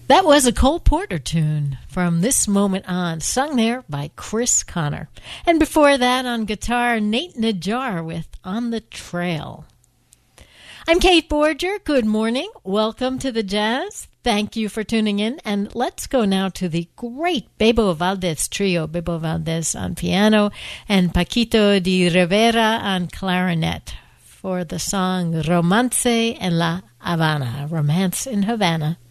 That was a Cole Porter tune from This Moment On, sung there by Chris Connor. And before that, on guitar, Nate Najjar with On the Trail. I'm Kate Borger. Good morning. Welcome to the Jazz. Thank you for tuning in. And let's go now to the great Bebo Valdez trio. Bebo Valdez on piano and Paquito de Rivera on clarinet for the song Romance en La Habana, Romance in Havana.